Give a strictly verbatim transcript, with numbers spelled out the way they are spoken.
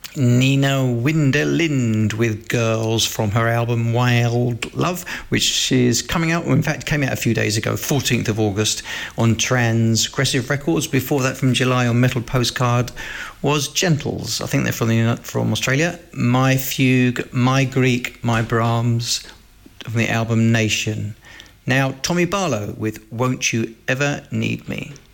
Nina Winderlind with Girls from her album Wild Love, which is coming out, in fact came out a few days ago, fourteenth of August on Transgressive Records. Before that, from July on Metal Postcard, was Gentles. I think they're from, the, from Australia. My Fugue, My Greek, My Brahms, from the album Nation. Now, Tommy Barlow with Won't You Ever Need Me.